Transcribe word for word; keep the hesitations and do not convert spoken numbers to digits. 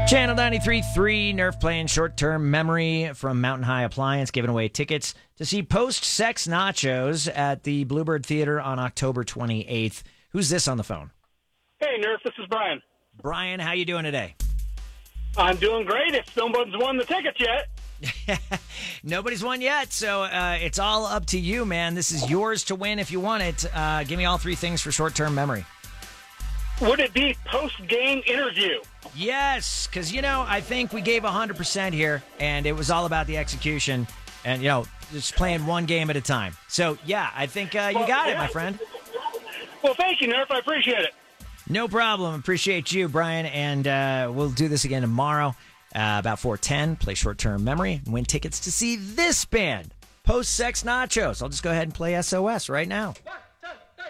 Channel ninety-three point three, Nerf playing short-term memory from Mountain High Appliance, giving away tickets to see Post-Sex Nachos at the Bluebird Theater on October twenty-eighth. Who's this on the phone? Hey, Nerf, this is Brian. Brian, how you doing today? I'm doing great if nobody's won the tickets yet. Nobody's won yet, so uh, it's all up to you, man. This is yours to win if you want it. Uh, give me all three things for short-term memory. Would it be post-game interview? Yes, because, you know, I think we gave one hundred percent here, and it was all about the execution and, you know, just playing one game at a time. So, yeah, I think uh, you Well, got it, yeah. my friend. Well, thank you, Nerf. I appreciate it. No problem. Appreciate you, Brian, and uh, we'll do this again tomorrow uh, about four ten. Play short-term memory and win tickets to see this band, Post-Sex Nachos. I'll just go ahead and play S O S right now.